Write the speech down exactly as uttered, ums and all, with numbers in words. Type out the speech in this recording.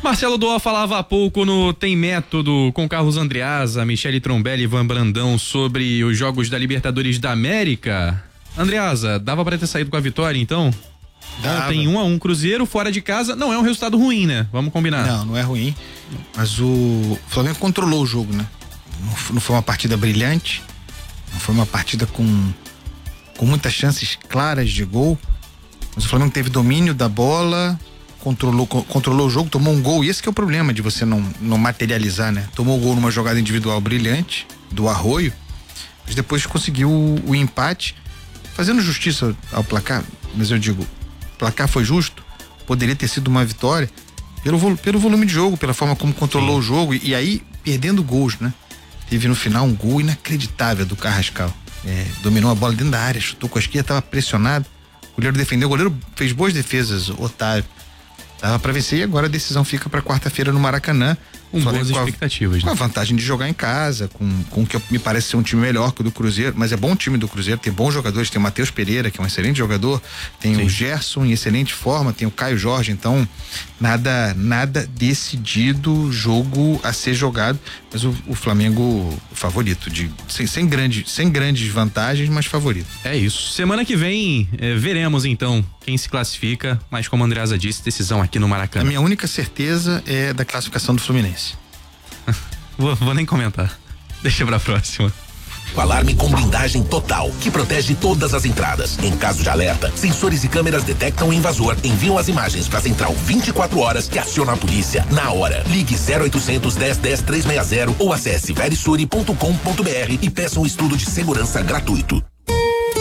Marcelo Doa falava há pouco no Tem Método com Carlos Andreasa, Michele Trombelli e Ivan Brandão sobre os jogos da Libertadores da América. Andreasa, dava pra ter saído com a vitória então? Dava. Tem um a um Cruzeiro fora de casa, não é um resultado ruim, né? Vamos combinar. Não, não é ruim, mas o Flamengo controlou o jogo, né? Não foi uma partida brilhante, não foi uma partida com, com muitas chances claras de gol, mas o Flamengo teve domínio da bola, controlou, controlou o jogo, tomou um gol, e esse que é o problema de você não, não materializar, né? Tomou o gol numa jogada individual brilhante do Arroio, mas depois conseguiu o, o empate, fazendo justiça ao placar, mas eu digo, o placar foi justo, poderia ter sido uma vitória pelo, pelo volume de jogo, pela forma como controlou Sim. o jogo, e, e aí perdendo gols, né? Teve no final um gol inacreditável do Carrascal, é, dominou a bola dentro da área, chutou com a esquerda, estava pressionado, o goleiro defendeu, o goleiro fez boas defesas, Otávio, dava pra vencer, e agora a decisão fica pra quarta-feira no Maracanã, com boas expectativas, com a né? vantagem de jogar em casa, com, com o que me parece ser um time melhor que o do Cruzeiro, mas é bom o time do Cruzeiro, tem bons jogadores, tem o Matheus Pereira, que é um excelente jogador, tem Sim. o Gerson em excelente forma, tem o Caio Jorge, então nada nada decidido, jogo a ser jogado, mas o, o Flamengo o favorito, de, sem, sem, grande, sem grandes vantagens, mas favorito. É isso, semana que vem eh, veremos então quem se classifica, mas como a Andreasa disse, decisão aqui no Maracanã. A minha única certeza é da classificação do Fluminense. Vou, vou nem comentar. Deixa pra próxima. O alarme com blindagem total, que protege todas as entradas. Em caso de alerta, sensores e câmeras detectam o invasor, enviam as imagens para a central vinte e quatro horas que aciona a polícia na hora. Ligue zero oitocentos, dez, dez, trezentos e sessenta ou acesse verisure ponto com ponto br e peça um estudo de segurança gratuito.